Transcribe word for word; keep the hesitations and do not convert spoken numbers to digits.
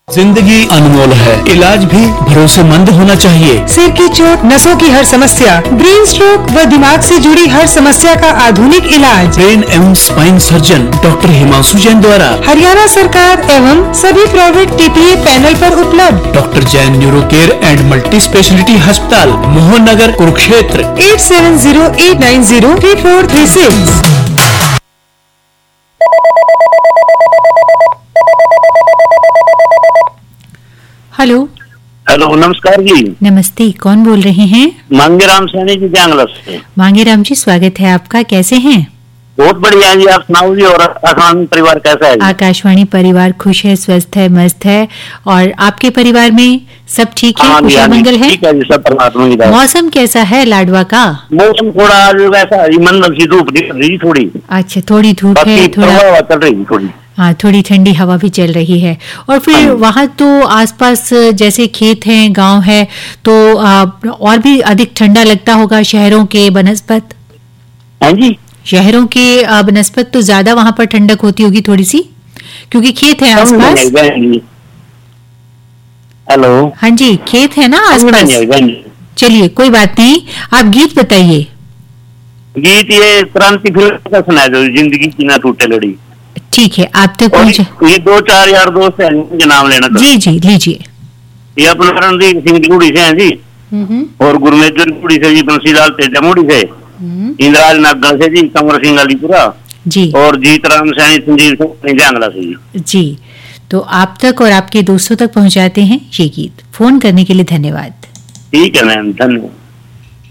जिंदगी अनमोल है, इलाज भी भरोसेमंद होना चाहिए। सिर की चोट, नसों की हर समस्या, ब्रेन स्ट्रोक व दिमाग से जुड़ी हर समस्या का आधुनिक इलाज ब्रेन एवं spine surgeon doctor Himanshu Jain द्वारा हरियाणा सरकार एवं सभी प्राइवेट टीपीए पैनल पर उपलब्ध। Doctor Jain neuro care and multi speciality अस्पताल, Mohan Nagar, Kurukshetra. Eight seven zero eight nine zero three four three six. Hello hello, नमस्कार जी। नमस्ते, कौन बोल रहे हैं? मांगेराम सैनी जी जंगला से। मांगेराम जी, स्वागत है आपका। कैसे हैं? बहुत बढ़िया जी, आप सुनाओ जी। और आकाशवाणी परिवार कैसा है जी? आकाशवाणी परिवार खुश है, स्वस्थ है, मस्त है। और आपके परिवार में सब ठीक है, कुशल मंगल है? ठीक है जी, सब परमात्मा की दया। मौसम कैसा है लाडवा का? मौसम थोड़ा आज वैसा मंद सी धूप निकल रही थोड़ी। अच्छा, थोड़ी धूप है, थोड़ा हवा चल रही थोड़ी। हाँ, थोड़ी ठंडी हवा भी चल रही है। और फिर वहाँ तो आसपास जैसे खेत हैं, गांव है, तो आ, और भी अधिक ठंडा लगता होगा शहरों के बनस्पत। हाँ जी, शहरों के बनस्पत तो ज्यादा वहाँ पर ठंडक होती होगी थोड़ी सी, क्योंकि खेत है आसपास। हेलो, हाँ जी, खेत है ना आसपास। चलिए, कोई बात नहीं, आप गीत बताइए। गीत ये क्रांति फिल्म का सुना दो, जिंदगी की ना टूटे लड़ी। ठीक है, आप तक पहुंचे। ये दो चार यार दोस्त हैं जिनके नाम लेना था। जी जी, लीजिए। ये अपना रणदीप सिंह की कुड़ी से हैं जी, और गुरमेश्वर की कुड़ी से जी, बंसीलाल तेजामुड़ी से, इंद्राज नागल से जी, कंवर सिंह अलीपुरा जी, और जीतराम सैनी संजीव सिंह जंगला से जी। जी, तो आप तक और आपके दोस्तों तक पहुंचाते हैं ये गीत। फोन करने के लिए धन्यवाद। ठीक है मैम, धन्यवाद।